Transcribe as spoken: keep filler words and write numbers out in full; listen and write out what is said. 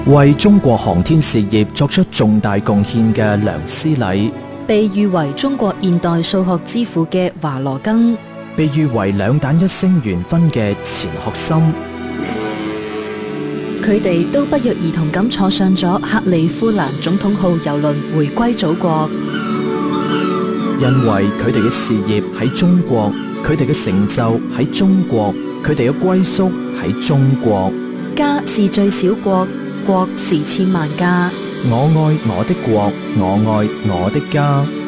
為中國航天事業作出重大貢獻嘅梁思禮， 被譽為中國現代數學之父嘅華羅庚， 被譽為兩彈一星圓分嘅錢學森， 佢哋都不約而同咁坐上咗克利夫蘭總統號郵輪回歸祖國。 因為佢哋嘅事業喺中國，佢哋嘅成就喺中國，佢哋嘅歸宿喺中國。 家是最小國，國是千萬家。 我愛我的國，我愛我的家。